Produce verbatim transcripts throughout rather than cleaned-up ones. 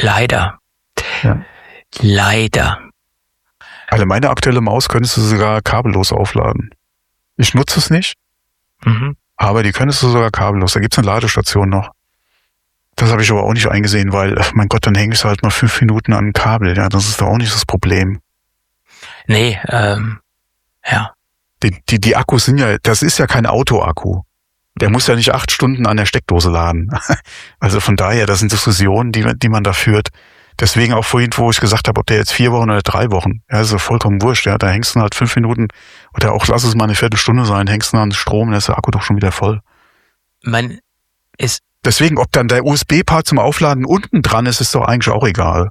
Leider. Ja. Leider. Also meine aktuelle Maus könntest du sogar kabellos aufladen. Ich nutze es nicht, Mhm. aber die könntest du sogar kabellos. Da gibt's eine Ladestation noch. Das habe ich aber auch nicht eingesehen, weil, ach mein Gott, dann hängst du halt mal fünf Minuten an ein Kabel. Ja, das ist doch auch nicht das Problem. Nee, ähm, ja. Die, die, die Akkus sind ja, das ist ja kein Autoakku. Der muss ja nicht acht Stunden an der Steckdose laden. Also von daher, das sind Diskussionen, die, die man da führt. Deswegen auch vorhin, wo ich gesagt habe, ob der jetzt vier Wochen oder drei Wochen, ja, ist ja vollkommen wurscht. Ja, da hängst du halt fünf Minuten oder auch lass es mal eine Viertelstunde sein, hängst du an den Strom, dann ist der Akku doch schon wieder voll. Man ist, Deswegen, ob dann der U S B-Part zum Aufladen unten dran ist, ist doch eigentlich auch egal.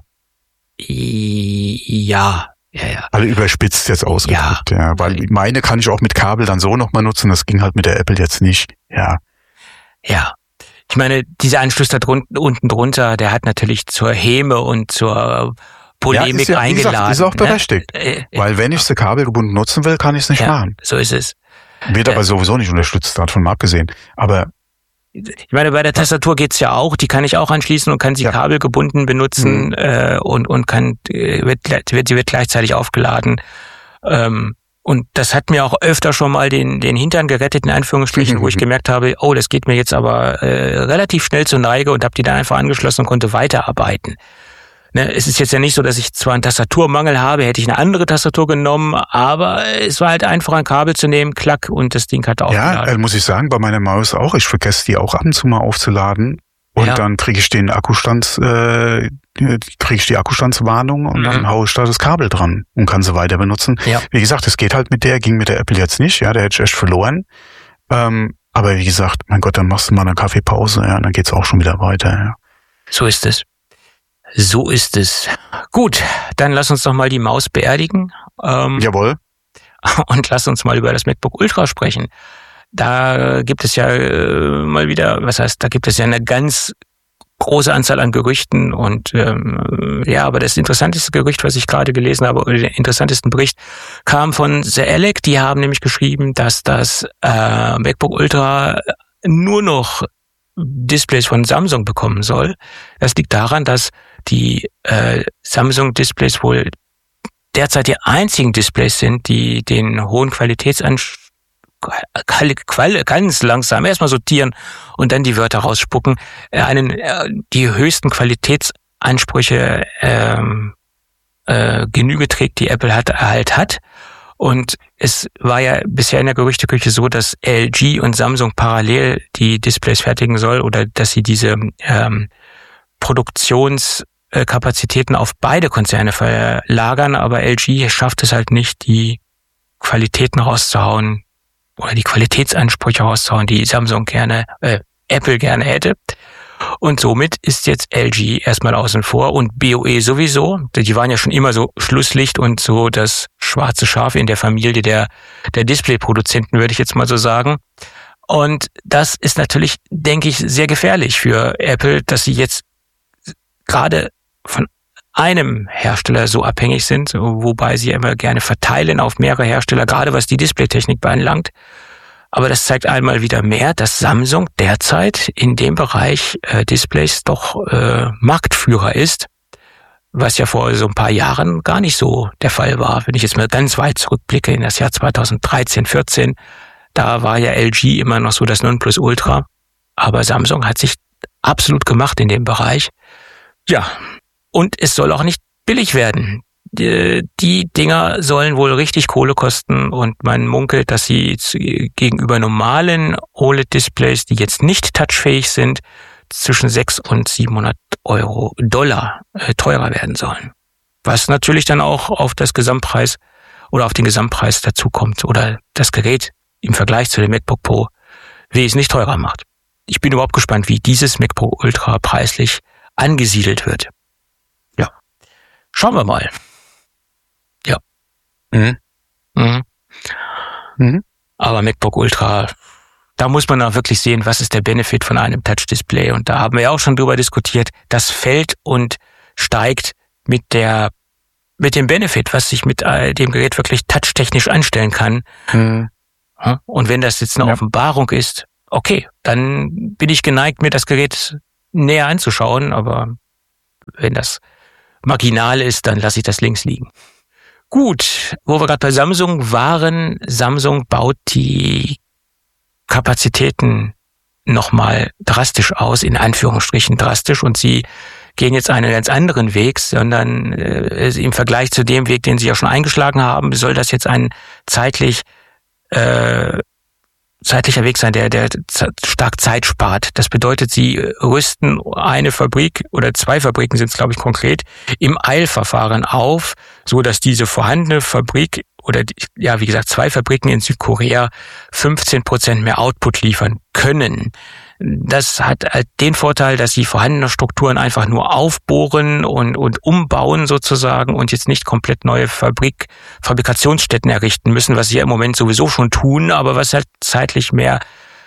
ja, ja, ja. Also überspitzt jetzt ausgedrückt, ja. ja. Weil meine kann ich auch mit Kabel dann so nochmal nutzen, das ging halt mit der Apple jetzt nicht, ja. Ja. Ich meine, dieser Anschluss da drunten, unten drunter, der hat natürlich zur Häme und zur Polemik ja, ist ja, eingeladen. Wie gesagt, ist auch berechtigt. Ne? Äh, äh, Weil wenn ich sie kabelgebunden nutzen will, kann ich es nicht ja, machen. So ist es. Wird aber sowieso nicht unterstützt, davon mal abgesehen. Aber ich meine, bei der Tastatur geht's ja auch, die kann ich auch anschließen und kann sie ja. kabelgebunden benutzen, mhm. äh, und und kann wird, wird sie wird gleichzeitig aufgeladen. Ähm, und das hat mir auch öfter schon mal den den Hintern gerettet, in Anführungsstrichen, mhm. wo ich gemerkt habe, oh, das geht mir jetzt aber äh, relativ schnell zur Neige und habe die dann einfach angeschlossen und konnte weiterarbeiten. Ne, es ist jetzt ja nicht so, dass ich zwar einen Tastaturmangel habe, hätte ich eine andere Tastatur genommen, aber es war halt einfach ein Kabel zu nehmen, klack, und das Ding hat aufgeladen. Ja, äh, muss ich sagen, bei meiner Maus auch. Ich vergesse die auch ab und zu mal aufzuladen. Und ja. dann kriege ich den Akkustand, äh, kriege ich die Akkustandswarnung und mhm. dann haue ich da das Kabel dran und kann sie weiter benutzen. Ja. Wie gesagt, es geht halt mit der, ging mit der Apple jetzt nicht, ja, der hätte ich echt verloren. Ähm, aber wie gesagt, mein Gott, dann machst du mal eine Kaffeepause, ja, und dann geht's auch schon wieder weiter, ja. So ist es. So ist es. Gut, dann lass uns doch mal die Maus beerdigen. Ähm, Jawohl. Und lass uns mal über das MacBook Ultra sprechen. Da gibt es ja äh, mal wieder, was heißt, da gibt es ja eine ganz große Anzahl an Gerüchten und ähm, ja, aber das interessanteste Gerücht, was ich gerade gelesen habe, oder den interessantesten Bericht, kam von The Alec. Die haben nämlich geschrieben, dass das äh, MacBook Ultra nur noch Displays von Samsung bekommen soll. Das liegt daran, dass die äh, Samsung-Displays wohl derzeit die einzigen Displays sind, die den hohen Qualitätsanspruch ganz langsam erstmal sortieren und dann die Wörter rausspucken, einen äh, die höchsten Qualitätsansprüche ähm, äh, Genüge trägt, die Apple hat, halt hat. Und es war ja bisher in der Gerüchteküche so, dass L G und Samsung parallel die Displays fertigen soll oder dass sie diese ähm, Produktionskapazitäten auf beide Konzerne verlagern, aber L G schafft es halt nicht, die Qualitäten rauszuhauen oder die Qualitätsansprüche rauszuhauen, die Samsung gerne, äh, Apple gerne hätte. Und somit ist jetzt L G erstmal außen vor und B O E sowieso. Die waren ja schon immer so Schlusslicht und so das schwarze Schaf in der Familie der, der Displayproduzenten, würde ich jetzt mal so sagen. Und das ist natürlich, denke ich, sehr gefährlich für Apple, dass sie jetzt gerade von einem Hersteller so abhängig sind, wobei sie immer gerne verteilen auf mehrere Hersteller, gerade was die Displaytechnik beanlangt. Aber das zeigt einmal wieder mehr, dass Samsung derzeit in dem Bereich äh, Displays doch äh, Marktführer ist, was ja vor so ein paar Jahren gar nicht so der Fall war. Wenn ich jetzt mal ganz weit zurückblicke in das Jahr zweitausenddreizehn, vierzehn, da war ja L G immer noch so das Nonplusultra. Aber Samsung hat sich absolut gemacht in dem Bereich. Ja, und es soll auch nicht billig werden. Die, die Dinger sollen wohl richtig Kohle kosten und man munkelt, dass sie gegenüber normalen O L E D-Displays, die jetzt nicht touchfähig sind, zwischen sechshundert und siebenhundert Euro Dollar äh, teurer werden sollen. Was natürlich dann auch auf das Gesamtpreis oder auf den Gesamtpreis dazukommt oder das Gerät im Vergleich zu dem MacBook Pro wesentlich teurer macht. Ich bin überhaupt gespannt, wie dieses MacBook Ultra preislich angesiedelt wird. Ja, schauen wir mal. Ja. Mhm. Mhm. Mhm. Aber MacBook Ultra, da muss man auch wirklich sehen, was ist der Benefit von einem Touch-Display. Und da haben wir ja auch schon drüber diskutiert. Das fällt und steigt mit der, mit dem Benefit, was sich mit dem Gerät wirklich touchtechnisch anstellen kann. Mhm. Und wenn das jetzt eine ja. Offenbarung ist, okay, dann bin ich geneigt, mir das Gerät näher anzuschauen. Aber wenn das marginal ist, dann lasse ich das links liegen. Gut, wo wir gerade bei Samsung waren, Samsung baut die Kapazitäten nochmal drastisch aus, in Anführungsstrichen drastisch, und sie gehen jetzt einen ganz anderen Weg, sondern äh, im Vergleich zu dem Weg, den sie ja schon eingeschlagen haben, soll das jetzt ein zeitlich äh, zeitlicher Weg sein, der der stark Zeit spart. Das bedeutet, sie rüsten eine Fabrik oder zwei Fabriken sind es, glaube ich, konkret, im Eilverfahren auf, so dass diese vorhandene Fabrik oder ja, wie gesagt, zwei Fabriken in Südkorea fünfzehn Prozent mehr Output liefern können. Das hat halt den Vorteil, dass sie vorhandene Strukturen einfach nur aufbohren und, und umbauen sozusagen und jetzt nicht komplett neue Fabrik, Fabrikationsstätten errichten müssen, was sie ja im Moment sowieso schon tun, aber was halt zeitlich mehr,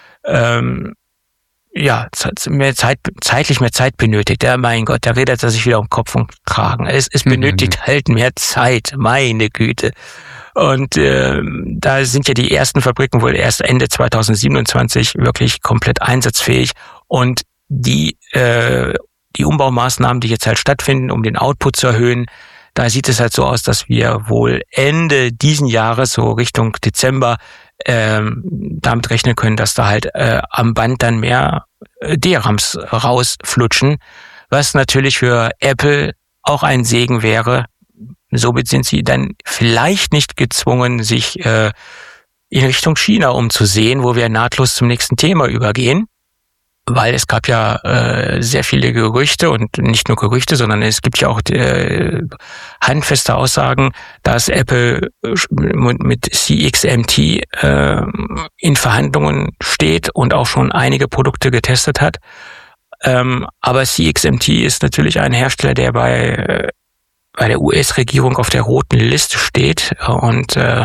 ähm, ja, mehr Zeit, zeitlich mehr Zeit benötigt. Ja, mein Gott, da redet er sich wieder um Kopf und Kragen. Es, es benötigt mhm. halt mehr Zeit, meine Güte. Und äh, da sind ja die ersten Fabriken wohl erst Ende zweitausendsiebenundzwanzig wirklich komplett einsatzfähig. Und die äh, die Umbaumaßnahmen, die jetzt halt stattfinden, um den Output zu erhöhen, da sieht es halt so aus, dass wir wohl Ende diesen Jahres, so Richtung Dezember, ähm, damit rechnen können, dass da halt äh, am Band dann mehr äh, D RAMs rausflutschen, was natürlich für Apple auch ein Segen wäre. Somit sind sie dann vielleicht nicht gezwungen, sich äh, in Richtung China umzusehen, wo wir nahtlos zum nächsten Thema übergehen. Weil es gab ja äh, sehr viele Gerüchte und nicht nur Gerüchte, sondern es gibt ja auch äh, handfeste Aussagen, dass Apple mit C X M T äh, in Verhandlungen steht und auch schon einige Produkte getestet hat. Ähm, aber C X M T ist natürlich ein Hersteller, der bei äh, bei der U S-Regierung auf der roten Liste steht und äh,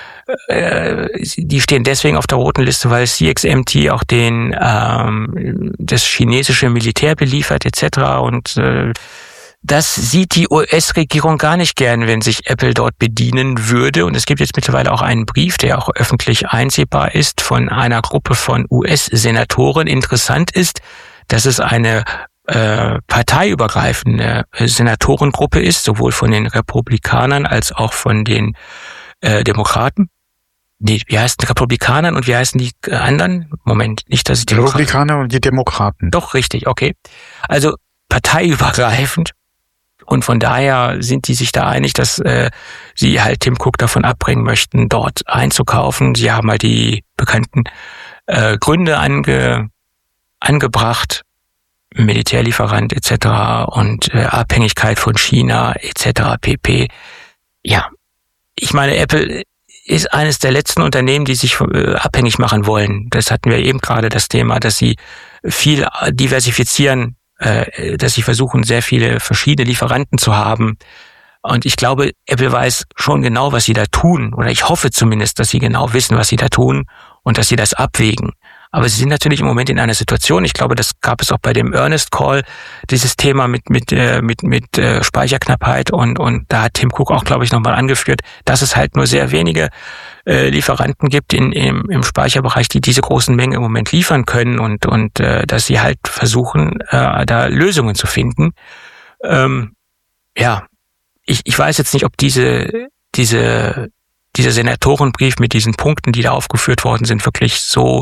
die stehen deswegen auf der roten Liste, weil C X M T auch den ähm, das chinesische Militär beliefert et cetera. Und äh, das sieht die U S-Regierung gar nicht gern, wenn sich Apple dort bedienen würde. Und es gibt jetzt mittlerweile auch einen Brief, der auch öffentlich einsehbar ist, von einer Gruppe von U S-Senatoren. Interessant ist, dass es eine äh, parteiübergreifende Senatorengruppe ist, sowohl von den Republikanern als auch von den äh, Demokraten. Nee, wie heißen die Republikanern und wie heißen die anderen? Moment, nicht, dass ich die Republikaner und die Demokraten. Doch, richtig, okay. Also parteiübergreifend. Und von daher sind die sich da einig, dass äh, sie halt Tim Cook davon abbringen möchten, dort einzukaufen. Sie haben halt die bekannten äh, Gründe ange, angebracht, Militärlieferant et cetera und äh, Abhängigkeit von China et cetera pp. Ja, ich meine, Apple ist eines der letzten Unternehmen, die sich äh, abhängig machen wollen. Das hatten wir eben gerade das Thema, dass sie viel diversifizieren, äh, dass sie versuchen, sehr viele verschiedene Lieferanten zu haben. Und ich glaube, Apple weiß schon genau, was sie da tun. Oder ich hoffe zumindest, dass sie genau wissen, was sie da tun und dass sie das abwägen. Aber sie sind natürlich im Moment in einer Situation, ich glaube, das gab es auch bei dem Earnest Call, dieses Thema mit mit äh, mit mit äh, Speicherknappheit und und da hat Tim Cook auch, glaube ich, nochmal angeführt, dass es halt nur sehr wenige äh, Lieferanten gibt in im, im Speicherbereich, die diese großen Mengen im Moment liefern können und und äh, dass sie halt versuchen, äh, da Lösungen zu finden. Ähm, ja, ich ich weiß jetzt nicht, ob diese diese dieser Senatorenbrief mit diesen Punkten, die da aufgeführt worden sind, wirklich so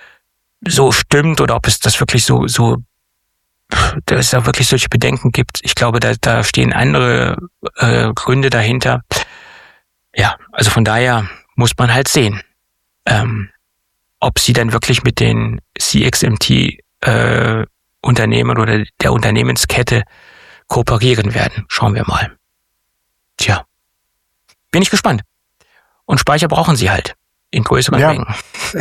so stimmt oder ob es das wirklich so, so, dass es da wirklich solche Bedenken gibt. Ich glaube, da, da stehen andere äh, Gründe dahinter. Ja, also von daher muss man halt sehen, ähm, ob sie dann wirklich mit den C X M T äh, Unternehmen oder der Unternehmenskette kooperieren werden. Schauen wir mal. Tja, bin ich gespannt. Und Speicher brauchen sie halt in größeren ja. Mengen.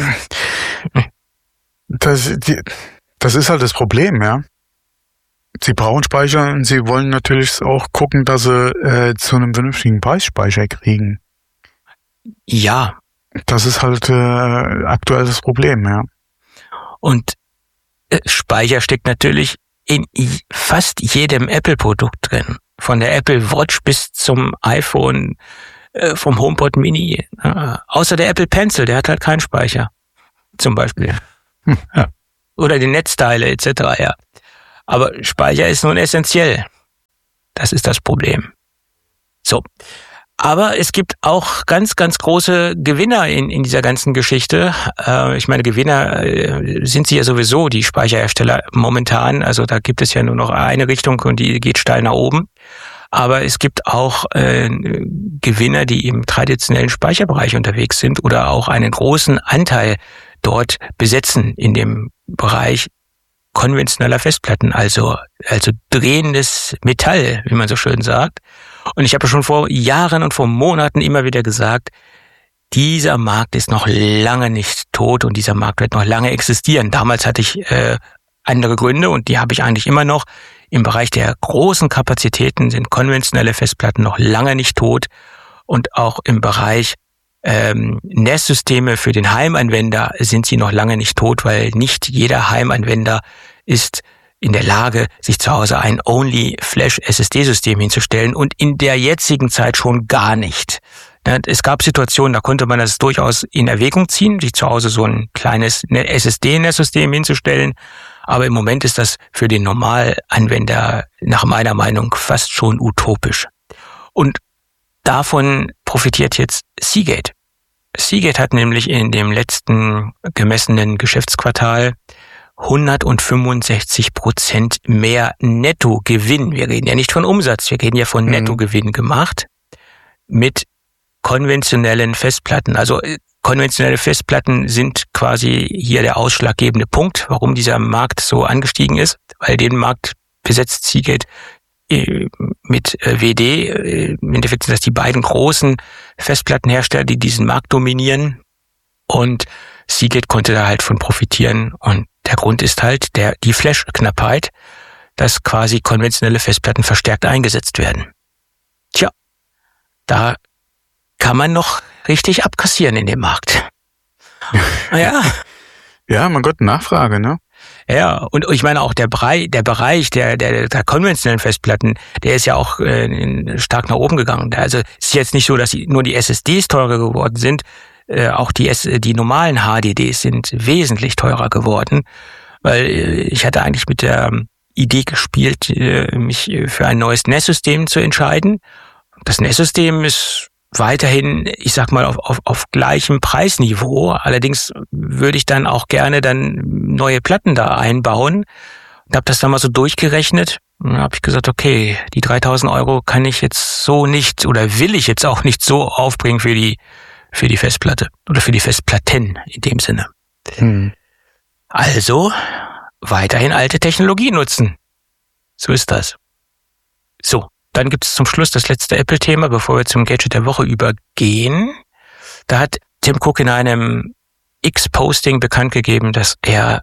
Das, die, das ist halt das Problem, ja. Sie brauchen Speicher und sie wollen natürlich auch gucken, dass sie äh, zu einem vernünftigen Preis Speicher kriegen. Ja. Das ist halt äh, aktuell das Problem, ja. Und äh, Speicher steckt natürlich in fast jedem Apple-Produkt drin. Von der Apple Watch bis zum iPhone, äh, vom HomePod Mini. Äh, außer der Apple Pencil, der hat halt keinen Speicher. Zum Beispiel. Hm, ja. Oder die Netzteile et cetera, ja. Aber Speicher ist nun essentiell. Das ist das Problem. So. Aber es gibt auch ganz, ganz große Gewinner in, in dieser ganzen Geschichte. Äh, ich meine, Gewinner äh, sind sie ja sowieso, die Speicherhersteller momentan. Also da gibt es ja nur noch eine Richtung und die geht steil nach oben. Aber es gibt auch äh, Gewinner, die im traditionellen Speicherbereich unterwegs sind oder auch einen großen Anteil dort besetzen in dem Bereich konventioneller Festplatten, also also drehendes Metall, wie man so schön sagt. Und ich habe schon vor Jahren und vor Monaten immer wieder gesagt, dieser Markt ist noch lange nicht tot und dieser Markt wird noch lange existieren. Damals hatte ich äh, andere Gründe und die habe ich eigentlich immer noch. Im Bereich der großen Kapazitäten sind konventionelle Festplatten noch lange nicht tot und auch im Bereich ähm, N E S-Systeme für den Heimanwender sind sie noch lange nicht tot, weil nicht jeder Heimanwender ist in der Lage, sich zu Hause ein Only-Flash-S S D-System hinzustellen und in der jetzigen Zeit schon gar nicht. Es gab Situationen, da konnte man das durchaus in Erwägung ziehen, sich zu Hause so ein kleines S S D-N E S-System hinzustellen, aber im Moment ist das für den Normalanwender nach meiner Meinung fast schon utopisch. Und davon profitiert jetzt Seagate. Seagate hat nämlich in dem letzten gemessenen Geschäftsquartal hundertfünfundsechzig Prozent mehr Nettogewinn. Wir reden ja nicht von Umsatz, wir reden ja von Nettogewinn gemacht mit konventionellen Festplatten. Also konventionelle Festplatten sind quasi hier der ausschlaggebende Punkt, warum dieser Markt so angestiegen ist, weil den Markt besetzt Seagate mit W D. Im Endeffekt sind das die beiden großen Festplattenhersteller, die diesen Markt dominieren. Und Seagate konnte da halt von profitieren. Und der Grund ist halt der die Flash-Knappheit, dass quasi konventionelle Festplatten verstärkt eingesetzt werden. Tja, da kann man noch richtig abkassieren in dem Markt. Ja. Ja, mein Gott, Nachfrage, ne? Ja, und ich meine auch der Bereich, der Bereich der, der, der konventionellen Festplatten, der ist ja auch äh, stark nach oben gegangen. Also es ist jetzt nicht so, dass nur die S S Ds teurer geworden sind, äh, auch die, S- die normalen H D Ds sind wesentlich teurer geworden, weil äh, ich hatte eigentlich mit der Idee gespielt, äh, mich für ein neues N E S-System zu entscheiden. Das N E S-System ist weiterhin, ich sag mal, auf, auf, auf gleichem Preisniveau. Allerdings würde ich dann auch gerne dann neue Platten da einbauen. Und habe das dann mal so durchgerechnet. Und dann habe ich gesagt, okay, die dreitausend Euro kann ich jetzt so nicht oder will ich jetzt auch nicht so aufbringen für die für die Festplatte oder für die Festplatten in dem Sinne. Hm. Also weiterhin alte Technologie nutzen. So ist das. So. Dann gibt es zum Schluss das letzte Apple-Thema, bevor wir zum Gadget der Woche übergehen. Da hat Tim Cook in einem X-Posting bekannt gegeben, dass er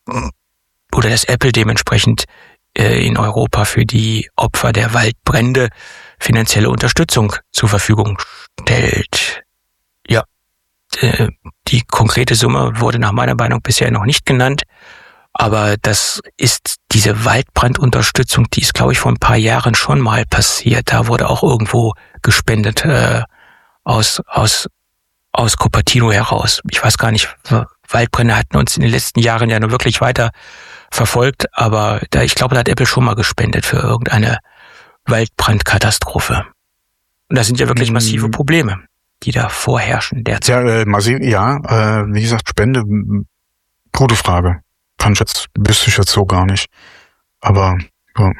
oder dass Apple dementsprechend äh, in Europa für die Opfer der Waldbrände finanzielle Unterstützung zur Verfügung stellt. Ja, äh, die konkrete Summe wurde nach meiner Meinung bisher noch nicht genannt. Aber das ist diese Waldbrandunterstützung, die ist, glaube ich, vor ein paar Jahren schon mal passiert. Da wurde auch irgendwo gespendet äh, aus aus aus Cupertino heraus. Ich weiß gar nicht, Waldbrände hatten uns in den letzten Jahren ja nur wirklich weiter verfolgt, aber da, ich glaube, da hat Apple schon mal gespendet für irgendeine Waldbrandkatastrophe. Und das sind ja wirklich massive Probleme, die da vorherrschen derzeit. Ja, äh, massiv, ja, äh, wie gesagt, Spende, gute Frage. Kann ich jetzt, wüsste ich jetzt so gar nicht. Aber, ja.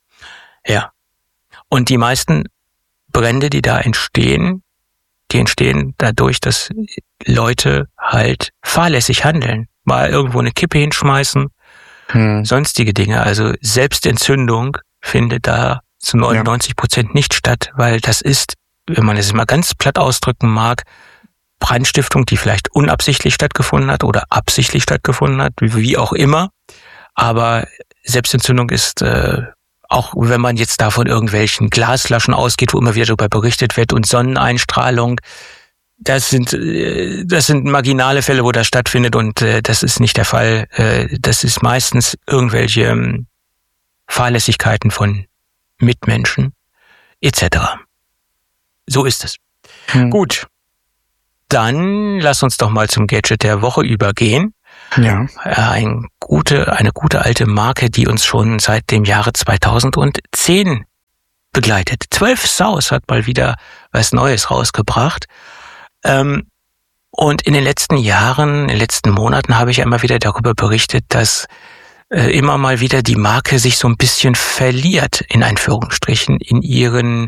Ja. Und die meisten Brände, die da entstehen, die entstehen dadurch, dass Leute halt fahrlässig handeln. Mal irgendwo eine Kippe hinschmeißen, hm. sonstige Dinge. Also Selbstentzündung findet da zu neunundneunzig Prozent ja. nicht statt, weil das ist, wenn man es mal ganz platt ausdrücken mag, Brandstiftung, die vielleicht unabsichtlich stattgefunden hat oder absichtlich stattgefunden hat, wie auch immer. Aber Selbstentzündung ist, äh, auch wenn man jetzt da von irgendwelchen Glasflaschen ausgeht, wo immer wieder darüber berichtet wird, und Sonneneinstrahlung, das sind äh, das sind marginale Fälle, wo das stattfindet, und äh, das ist nicht der Fall. Äh, das ist meistens irgendwelche ähm, Fahrlässigkeiten von Mitmenschen et cetera. So ist es. Hm. Gut. Dann lass uns doch mal zum Gadget der Woche übergehen. Ja. Ein gute, eine gute alte Marke, die uns schon seit dem Jahre zweitausendzehn begleitet. zwölf South hat mal wieder was Neues rausgebracht. Ähm, und in den letzten Jahren, in den letzten Monaten habe ich ja immer wieder darüber berichtet, dass äh, immer mal wieder die Marke sich so ein bisschen verliert, in Anführungsstrichen, in ihren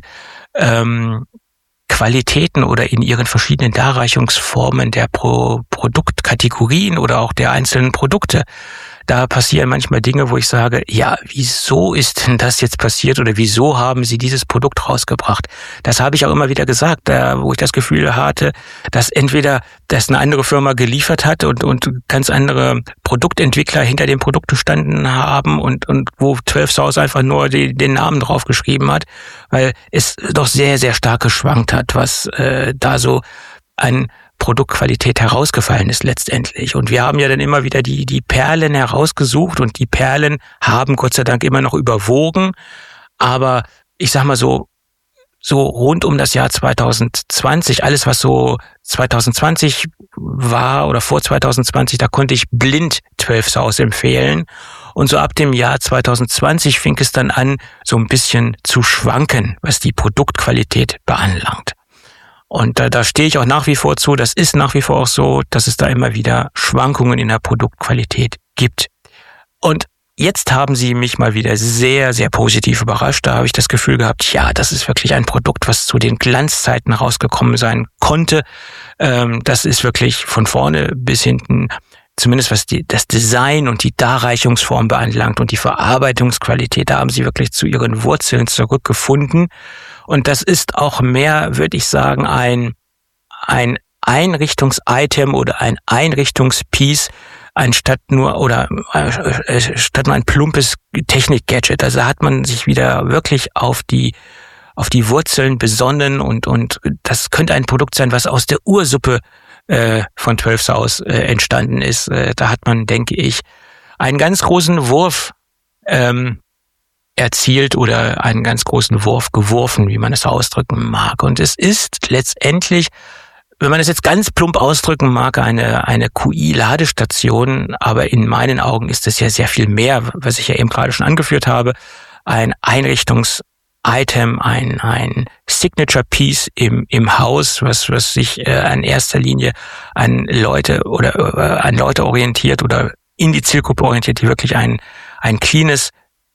ähm, Qualitäten oder in ihren verschiedenen Darreichungsformen der Pro- Produktkategorien oder auch der einzelnen Produkte. Da passieren manchmal Dinge, wo ich sage, ja, wieso ist denn das jetzt passiert oder wieso haben sie dieses Produkt rausgebracht? Das habe ich auch immer wieder gesagt, da, wo ich das Gefühl hatte, dass entweder das eine andere Firma geliefert hat und, und ganz andere Produktentwickler hinter dem Produkt gestanden haben und, und wo zwölf South einfach nur die, den Namen draufgeschrieben hat, weil es doch sehr, sehr stark geschwankt hat, was äh, da so an Produktqualität herausgefallen ist letztendlich. Und wir haben ja dann immer wieder die die Perlen herausgesucht und die Perlen haben Gott sei Dank immer noch überwogen. Aber ich sag mal so, so rund um das Jahr zwanzig zwanzig, alles was so zwanzig zwanzig war oder vor zwanzig zwanzig, da konnte ich blind zwölf South empfehlen. Und so ab dem Jahr zwanzig zwanzig fing es dann an, so ein bisschen zu schwanken, was die Produktqualität beanlangt. Und da, da stehe ich auch nach wie vor zu, das ist nach wie vor auch so, dass es da immer wieder Schwankungen in der Produktqualität gibt. Und jetzt haben sie mich mal wieder sehr, sehr positiv überrascht. Da habe ich das Gefühl gehabt, ja, das ist wirklich ein Produkt, was zu den Glanzzeiten rausgekommen sein konnte. Ähm, das ist wirklich von vorne bis hinten, zumindest was die, das Design und die Darreichungsform beanlangt und die Verarbeitungsqualität, da haben sie wirklich zu ihren Wurzeln zurückgefunden. Und das ist auch mehr, würde ich sagen, ein, ein Einrichtungsitem oder ein Einrichtungspiece, anstatt nur, oder äh, statt nur ein plumpes Technik-Gadget. Also da hat man sich wieder wirklich auf die, auf die Wurzeln besonnen und, und das könnte ein Produkt sein, was aus der Ursuppe äh, von zwölf South äh, entstanden ist. Äh, da hat man, denke ich, einen ganz großen Wurf ähm, erzielt oder einen ganz großen Wurf geworfen, wie man es ausdrücken mag. Und es ist letztendlich, wenn man es jetzt ganz plump ausdrücken mag, eine eine Q I-Ladestation, aber in meinen Augen ist es ja sehr viel mehr, was ich ja eben gerade schon angeführt habe, ein Einrichtungs-Item, ein ein Signature-Piece im im Haus, was was sich äh, in erster Linie an Leute oder äh, an Leute orientiert oder in die Zielgruppe orientiert, die wirklich ein ein cleanes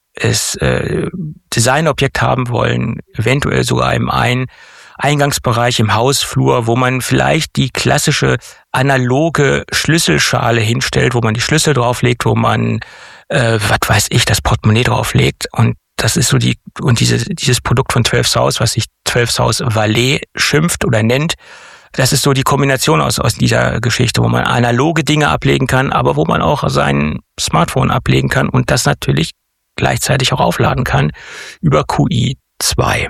es äh, Designobjekt haben wollen, eventuell sogar im ein Eingangsbereich im Hausflur, wo man vielleicht die klassische analoge Schlüsselschale hinstellt, wo man die Schlüssel drauflegt, wo man, äh, was weiß ich, das Portemonnaie drauflegt. Und das ist so die, und diese, dieses Produkt von zwölf South, was sich zwölf South Valet schimpft oder nennt, das ist so die Kombination aus, aus dieser Geschichte, wo man analoge Dinge ablegen kann, aber wo man auch sein Smartphone ablegen kann und das natürlich gleichzeitig auch aufladen kann über Q I zwei.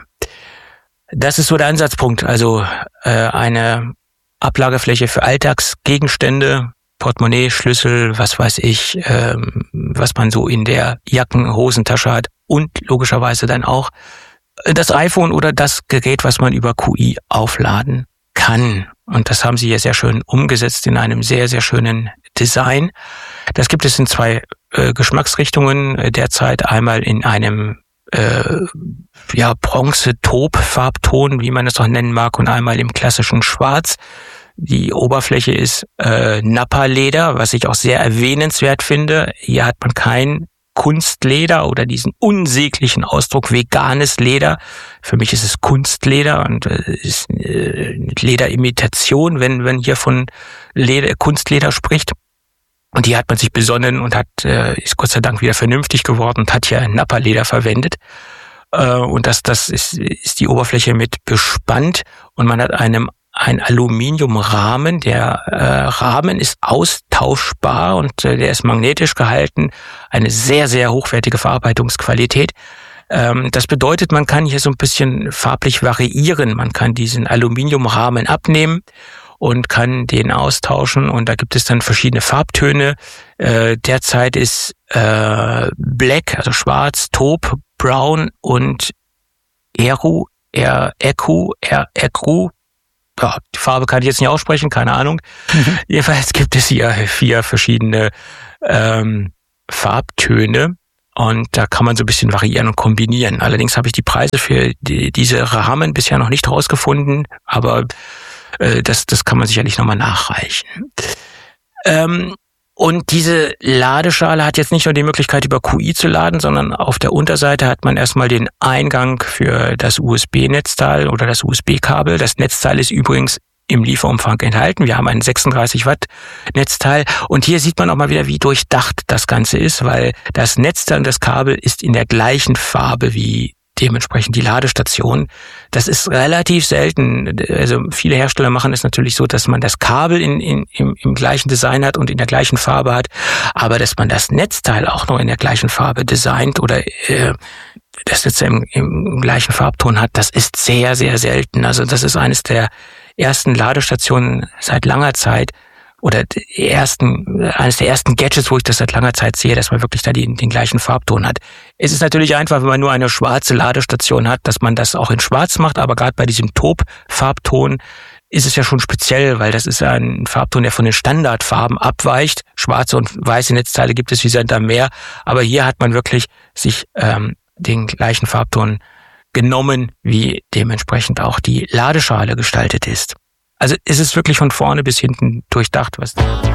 Das ist so der Ansatzpunkt, also äh, eine Ablagefläche für Alltagsgegenstände, Portemonnaie, Schlüssel, was weiß ich, ähm, was man so in der Jacken-Hosentasche hat und logischerweise dann auch das iPhone oder das Gerät, was man über Q I aufladen kann. Und das haben sie hier sehr schön umgesetzt in einem sehr, sehr schönen Design. Das gibt es in zwei äh, Geschmacksrichtungen äh, derzeit. Einmal in einem äh, ja Bronze-Taub-Farbton, wie man es auch nennen mag, und einmal im klassischen Schwarz. Die Oberfläche ist äh, Nappa-Leder, was ich auch sehr erwähnenswert finde. Hier hat man kein Kunstleder oder diesen unsäglichen Ausdruck veganes Leder. Für mich ist es Kunstleder und äh, ist äh, Lederimitation, wenn wenn hier von Leder, Kunstleder spricht. Und hier hat man sich besonnen und hat äh, ist Gott sei Dank wieder vernünftig geworden und hat hier Nappa-Leder verwendet. Äh, und das das ist ist die Oberfläche mit bespannt und man hat einem ein Aluminiumrahmen. Der äh, Rahmen ist austauschbar und äh, der ist magnetisch gehalten. Eine sehr, sehr hochwertige Verarbeitungsqualität. Ähm, das bedeutet, man kann hier so ein bisschen farblich variieren. Man kann diesen Aluminiumrahmen abnehmen und kann den austauschen. Und da gibt es dann verschiedene Farbtöne. Äh, derzeit ist äh, Black, also schwarz, Taupe, Brown und Eru, er, Eku, er, Ekru. Ja, die Farbe kann ich jetzt nicht aussprechen, keine Ahnung. Mhm. Jedenfalls gibt es hier vier verschiedene ähm, Farbtöne. Und da kann man so ein bisschen variieren und kombinieren. Allerdings habe ich die Preise für die, diese Rahmen bisher noch nicht rausgefunden, aber äh, das, das kann man sicherlich nochmal nachreichen. Ähm, Und diese Ladeschale hat jetzt nicht nur die Möglichkeit, über Q I zu laden, sondern auf der Unterseite hat man erstmal den Eingang für das U S B-Netzteil oder das U S B-Kabel. Das Netzteil ist übrigens im Lieferumfang enthalten. Wir haben ein sechsunddreißig Watt Netzteil. Und hier sieht man auch mal wieder, wie durchdacht das Ganze ist, weil das Netzteil und das Kabel ist in der gleichen Farbe wie dementsprechend die Ladestation. Das ist relativ selten. Also viele Hersteller machen es natürlich so, dass man das Kabel in, in, im, im gleichen Design hat und in der gleichen Farbe hat, aber dass man das Netzteil auch noch in der gleichen Farbe designt oder äh, das Netzteil im, im gleichen Farbton hat, das ist sehr, sehr selten. Also das ist eines der ersten Ladestationen seit langer Zeit, oder die ersten, eines der ersten Gadgets, wo ich das seit langer Zeit sehe, dass man wirklich da den, den gleichen Farbton hat. Es ist natürlich einfach, wenn man nur eine schwarze Ladestation hat, dass man das auch in schwarz macht, aber gerade bei diesem Taupe-Farbton ist es ja schon speziell, weil das ist ein Farbton, der von den Standardfarben abweicht. Schwarze und weiße Netzteile gibt es wie Sand am Meer, aber hier hat man wirklich sich ähm, den gleichen Farbton genommen, wie dementsprechend auch die Ladeschale gestaltet ist. Also es ist wirklich von vorne bis hinten durchdacht, was